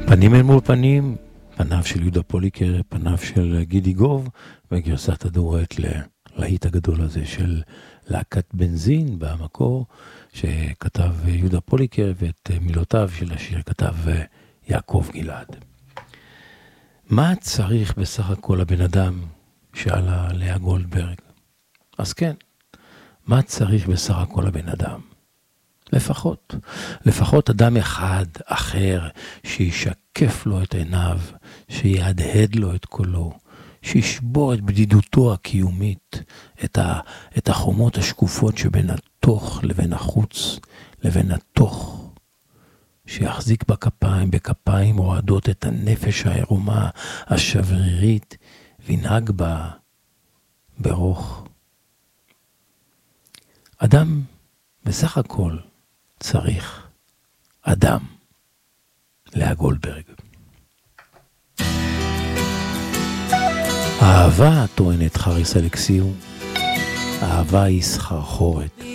פנים אל מול פנים, פניו של יהודה פוליקר, פניו של גידי גוב, וגרסת הדורת ללהיט הגדול הזה של להקת בנזין במקור, שכתב יהודה פוליקר, ואת מילותיו של השיר כתב יעקב גלעד. מה צריך בסך הכל הבן אדם? שאלה לאה גולדברג. אז כן, מה צריך בסך הכל הבן אדם? לפחות אדם אחד אחר שישקף לו את עיניו, שיהדהד לו את קולו, שישבור את בדידותו הקיומית, את החומות השקופות שבין התוך לבין החוץ, לבין התוך, שיחזיק בכפיים רועדות את הנפש העירומה, השברירית, וינהג בה ברוך. אדם בסך הכל צריך אדם. לאה גולדברג. אהבה, טוענת חריס אלכסיו, אהבה היא סחרחורת.